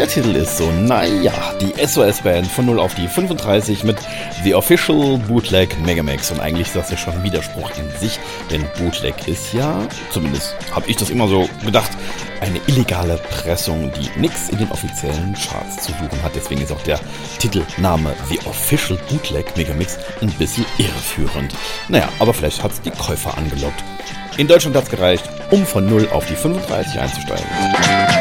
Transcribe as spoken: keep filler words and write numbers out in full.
Der Titel ist so, naja, die S O S-Band von null auf die fünfunddreißig mit The Official Bootleg Megamix. Und eigentlich ist das ja schon ein Widerspruch in sich, denn Bootleg ist ja, zumindest habe ich das immer so gedacht, eine illegale Pressung, die nichts in den offiziellen Charts zu suchen hat. Deswegen ist auch der Titelname The Official Bootleg Megamix ein bisschen irreführend. Naja, aber vielleicht hat es die Käufer angelockt. In Deutschland hat es gereicht, um von null auf die fünfunddreißig einzusteigen.